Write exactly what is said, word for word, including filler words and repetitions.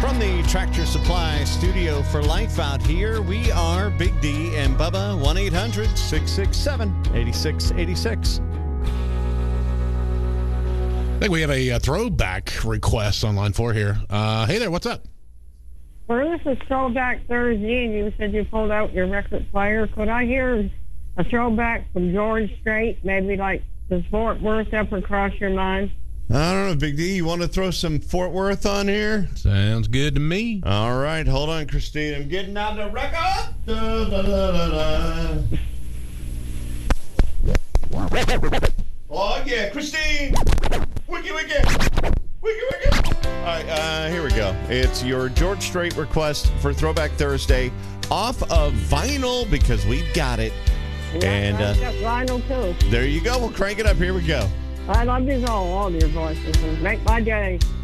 From the Tractor Supply Studio for Life out here, we are Big D and Bubba, one eight hundred six six seven eight six eight six. I think we have a, a throwback request on line four here. Uh, hey there, what's up? Well, this is Throwback Thursday, and you said you pulled out your record player. Could I hear a throwback from George Strait? Maybe like, does Fort Worth ever cross your mind? I don't know, Big D, you want to throw some Fort Worth on here? Sounds good to me. All right, hold on, Christine. I'm getting out the record. Da, da, da, da, da. Oh, yeah, Christine. Wiki, wiki. Wiki, wiki. All right, uh, here we go. It's your George Strait request for Throwback Thursday off of vinyl because we've got it. Yeah, and uh, I've got vinyl, too. There you go. We'll crank it up. Here we go. I love these all, all your voices. Make my day.